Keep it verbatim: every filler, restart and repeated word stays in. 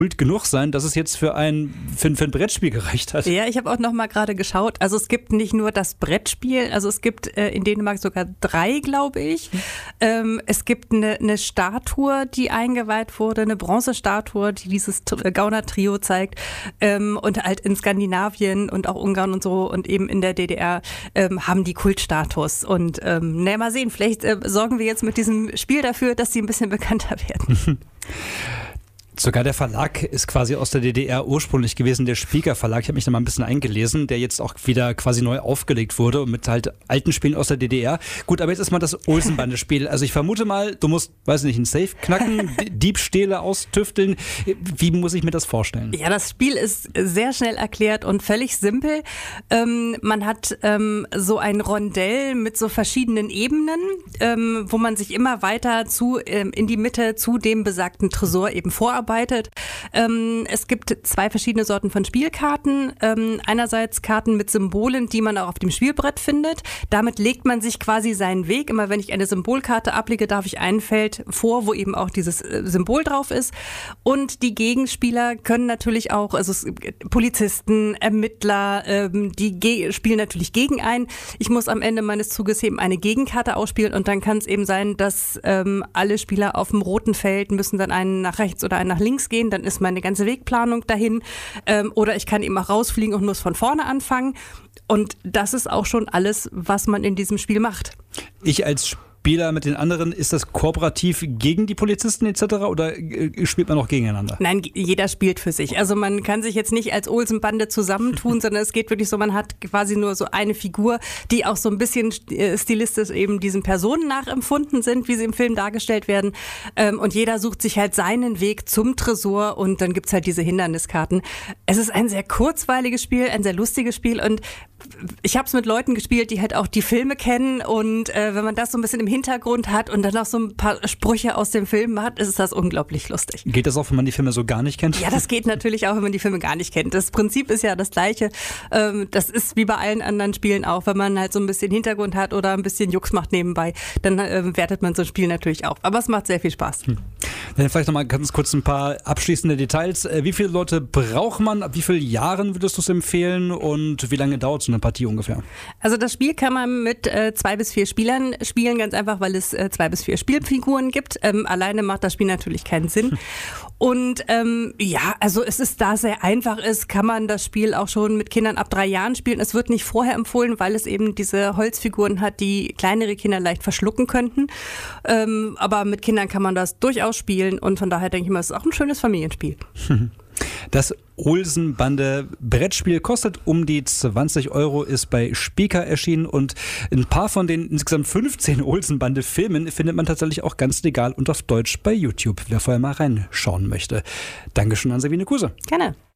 genug sein, dass es jetzt für ein, für, für ein Brettspiel gereicht hat. Ja, ich habe auch noch mal gerade geschaut. Also es gibt nicht nur das Brettspiel, also es gibt äh, in Dänemark sogar drei, glaube ich. Ähm, es gibt eine, eine Statue, die eingeweiht wurde, eine Bronzestatue, die dieses Gauner-Trio zeigt. Ähm, und halt in Skandinavien und auch Ungarn und so und eben in der D D R ähm, haben die Kultstatus. Und ähm, naja, mal sehen, vielleicht äh, sorgen wir jetzt mit diesem Spiel dafür, dass sie ein bisschen bekannter werden. Sogar der Verlag ist quasi aus der D D R ursprünglich gewesen, der Spiegel Verlag. Ich habe mich da mal ein bisschen eingelesen, der jetzt auch wieder quasi neu aufgelegt wurde und mit halt alten Spielen aus der D D R. Gut, aber jetzt ist mal das Olsenbande-Spiel. Also ich vermute mal, du musst, weiß nicht, einen Safe knacken, Diebstähle austüfteln. Wie muss ich mir das vorstellen? Ja, das Spiel ist sehr schnell erklärt und völlig simpel. Ähm, man hat ähm, so ein Rondell mit so verschiedenen Ebenen, ähm, wo man sich immer weiter zu ähm, in die Mitte zu dem besagten Tresor eben vorarbeitet. Ähm, es gibt zwei verschiedene Sorten von Spielkarten. Ähm, einerseits Karten mit Symbolen, die man auch auf dem Spielbrett findet. Damit legt man sich quasi seinen Weg. Immer wenn ich eine Symbolkarte ablege, darf ich ein Feld vor, wo eben auch dieses äh, Symbol drauf ist. Und die Gegenspieler können natürlich auch, also es, Polizisten, Ermittler, ähm, die ge- spielen natürlich gegen ein. Ich muss am Ende meines Zuges eben eine Gegenkarte ausspielen und dann kann es eben sein, dass ähm, alle Spieler auf dem roten Feld müssen dann einen nach rechts oder einen nach links gehen, dann ist meine ganze Wegplanung dahin. Ähm, oder ich kann eben auch rausfliegen und muss von vorne anfangen. Und das ist auch schon alles, was man in diesem Spiel macht. Ich als Spieler mit den anderen, ist das kooperativ gegen die Polizisten et cetera oder spielt man auch gegeneinander? Nein, jeder spielt für sich. Also man kann sich jetzt nicht als Olsenbande zusammentun, sondern es geht wirklich so, man hat quasi nur so eine Figur, die auch so ein bisschen stilistisch eben diesen Personen nachempfunden sind, wie sie im Film dargestellt werden. Und jeder sucht sich halt seinen Weg zum Tresor und dann gibt's halt diese Hinderniskarten. Es ist ein sehr kurzweiliges Spiel, ein sehr lustiges Spiel und ich habe es mit Leuten gespielt, die halt auch die Filme kennen und äh, wenn man das so ein bisschen im Hintergrund hat und dann noch so ein paar Sprüche aus dem Film hat, ist das unglaublich lustig. Geht das auch, wenn man die Filme so gar nicht kennt? Ja, das geht natürlich auch, wenn man die Filme gar nicht kennt. Das Prinzip ist ja das gleiche. Ähm, das ist wie bei allen anderen Spielen auch, wenn man halt so ein bisschen Hintergrund hat oder ein bisschen Jux macht nebenbei, dann äh, wertet man so ein Spiel natürlich auch. Aber es macht sehr viel Spaß. Hm. Dann vielleicht nochmal ganz kurz ein paar abschließende Details. Wie viele Leute braucht man? Ab wie vielen Jahren würdest du es empfehlen und wie lange dauert so eine Partie ungefähr? Also das Spiel kann man mit äh, zwei bis vier Spielern spielen, ganz einfach, weil es äh, zwei bis vier Spielfiguren gibt. Ähm, alleine macht das Spiel natürlich keinen Sinn. Und ähm, ja, also es ist, da es sehr einfach ist, kann man das Spiel auch schon mit Kindern ab drei Jahren spielen. Es wird nicht vorher empfohlen, weil es eben diese Holzfiguren hat, die kleinere Kinder leicht verschlucken könnten. Ähm, aber mit Kindern kann man das durchaus spielen und von daher denke ich mal, es ist auch ein schönes Familienspiel. Das Olsenbande Brettspiel kostet um die zwanzig Euro, ist bei Spiegel erschienen und ein paar von den insgesamt fünfzehn Olsenbande Filmen findet man tatsächlich auch ganz legal und auf Deutsch bei YouTube, wer vorher mal reinschauen möchte. Dankeschön an Sabine Kuse. Gerne.